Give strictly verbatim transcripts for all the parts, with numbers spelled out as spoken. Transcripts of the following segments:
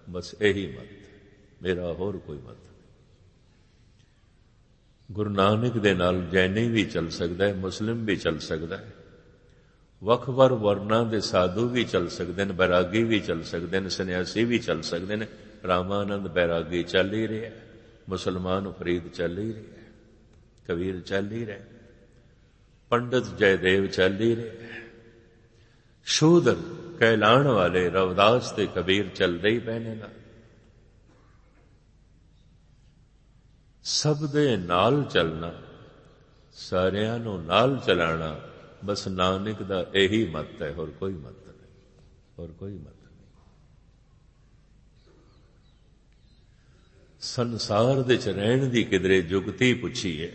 बस यही मत, मेरा होर कोई मत नहीं। गुरु नानक दे नाल जैनी भी चल सकता है, मुस्लिम भी चल सकता है, वख-वर वर्णा दे साधु भी चल सकते हैं, बैरागी भी चल सकते हैं, सन्यासी भी चल सकते हैं। रामानंद बैरागी चल ही रहा है, मुसलमान फरीद चल ही रहा है, कबीर चल ही रहा, पंडित जयदेव चल ही रहा, शूद्र कहलाण वाले रविदास ते कबीर चलते ही पैने ना। सब दे नाल चलना, सारियां नूं नाल चलाना, बस नानक दा यही मत है, और कोई मत नहीं, और कोई मत नहीं। संसार दे च रहण दी किधरे जुगती पुछी है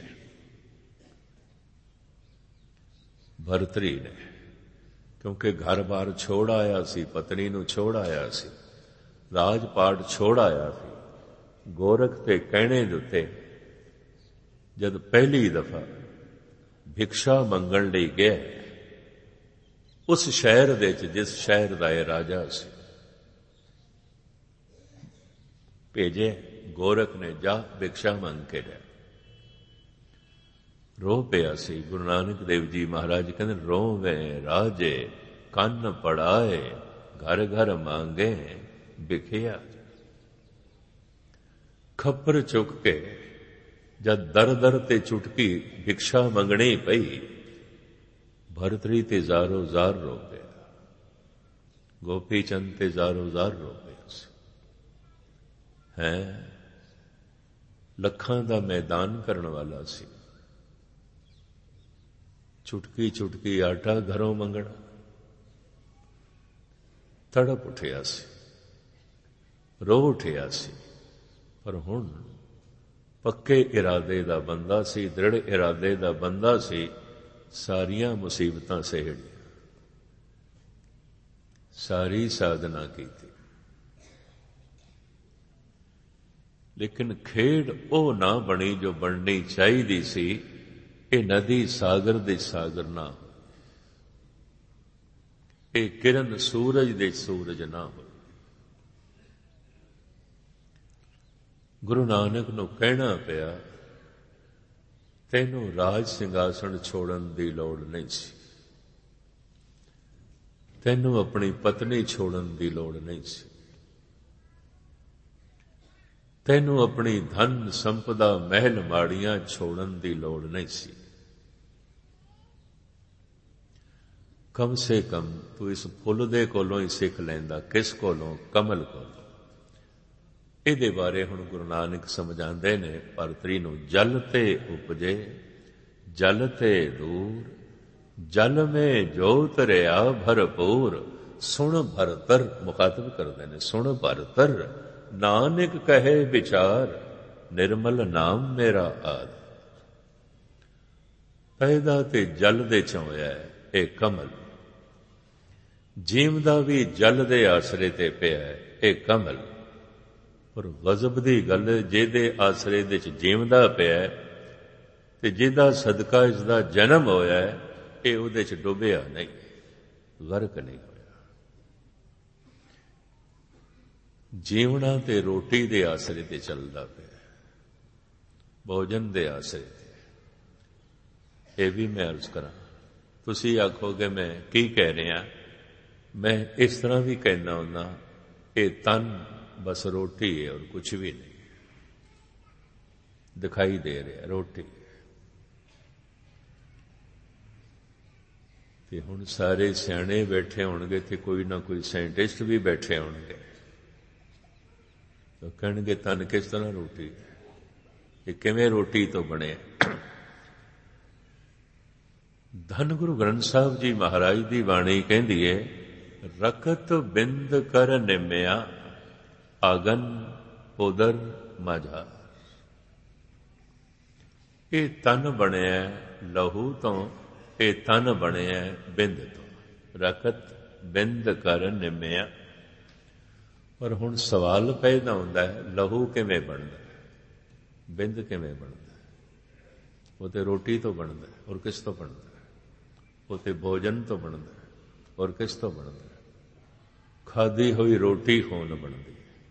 भरतरी ने, क्योंकि घर बार छोड़ आया सी, पत्नी नूं छोड़ आया सी, राजपाट छोड़ आया सी। गोरख ते कहने दे उत्ते जद पहली दफा भिक्षा मंगण लई गया, उस शहर दे च जिस शहर दा ये राजा सी, भेजे गोरख ने, जा भिक्षा मंग के लिया। रो पिया सी। गुरु नानक देव जी महाराज कहते रोवे राजे कन्न पड़ाए, घर घर मांगे भिखिया। खप्पर चुक के जद दर दर ते चुटकी भिक्षा मंगनी पई, भरतरी ते जारो जार रो गया, गोपी चंद ते जारो जार रो गया सी। है लखां दा मैदान करन वाला सी, चुटकी चुटकी आटा घरों मंगना, तड़प उठिया सी, रो उठिया सी। पर हुण पक्के इरादे दा बंदा सी, दृढ़ इरादे दा बंदा सी, सारियां मुसीबतां सहेड़ियां, सारी साधना की थी। लेकिन खेड ओ ना बनी जो बननी चाहिदी सी। ये नदी सागर दे सागर ना हो, ये किरण सूरज दे सूरज ना हो। गुरु नानक नूं कहना पिया, तैनूं राज सिंघासन छोड़न दी लोड़ नहीं सी, तैनूं अपनी पत्नी छोड़न दी लोड़ नहीं सी, तैनूं अपनी धन संपदा महल माड़ियां छोड़न दी लोड़ नहीं सी। कम से कम तू इस फुल दे कोलों ही सिख लैंदा। किस कोलों? कमल कोलों। इहदे बारे हुण गुरु नानक समझांदे ने भरतरी नूं, जल ते उपजे जल ते दूर, जल में जोत रिया भरपूर। सुण भरतर, मुखातब करदे ने, सुण भरतर नानक कहे विचार, निर्मल नाम मेरा आद। पैदा ते जल दे चों होया है ये कमल, जीवदा भी जल दे आसरे ते पिया है ये कमल। पर गजब दी गल, जिहदे आसरे दे च जीवदा पिया है ते जिहदा सदका इसदा जन्म होया है, ये उहदे च डुबिया नहीं, गर्क नहीं होया। जीवना ते रोटी दे आसरे ते चलदा पिया, भोजन दे आसरे ते। ये भी मैं अर्ज करा, तुसी आखोगे मैं की कह रहा, मैं इस तरह भी कहना हुंदा, ये तन बस रोटी है और कुछ भी नहीं, दिखाई दे रहा रोटी। ते हुण सारे सियाणे बैठे होणगे ते कोई ना कोई साइंटिस्ट भी बैठे होणगे, तो कहणगे तन किस तरह रोटी है, ये किवें रोटी तो बने। धन गुरु ग्रंथ साहब जी महाराज दी बाणी कहंदी है, रखत बिंद कर निम्या, आगन उदर माझा। ये तन बनिया लहू तो, ये तन बनिया बिंद तो। रखत बिंद कर निम्या। पर हुण सवाल पैदा होंदा है, लहू किवें बनदा है, बिंद किवें बनदा है? वो तो रोटी तो बनदा है, और किस तो बनदा है? वो तो भोजन तो बनदा है, और किस तो बनदा है? खाधी हुई रोटी खून बनदी है।